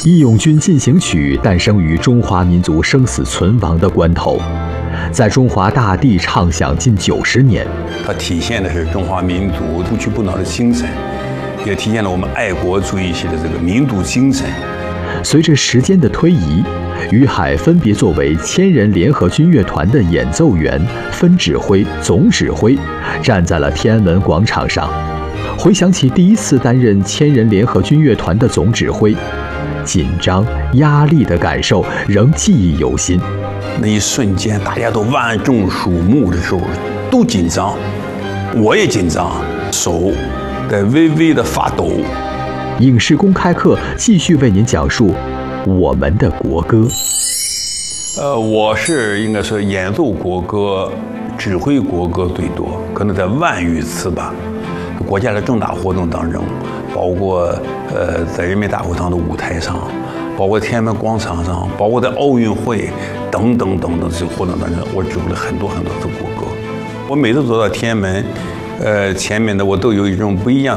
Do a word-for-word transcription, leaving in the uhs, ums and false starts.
《义勇军进行曲》诞生于中华民族生死存亡的关头，在中华大地唱响近九十年。 它体现的是中华民族不屈不挠的精神，也体现了我们爱国主义系的这个民族精神。 随着时间的推移，于海分别作为千人联合军乐团的演奏员、分指挥、总指挥，站在了天安门广场上。回想起第一次担任千人联合军乐团的总指挥，紧张、压力的感受仍记忆犹新。 那一瞬间，大家都万众瞩目的时候，都紧张，我也紧张，手在微微的发抖。 影视公开课继续为您讲述我们的国歌。 呃，我是应该说演奏国歌、指挥国歌最多，可能在万余次吧。国家的重大活动当中，包括呃在人民大会堂的舞台上，包括天安门广场上，包括在奥运会等等等等这些活动当中，我指挥了很多很多次国歌。我每次走到天安门，呃前面的我都有一种不一样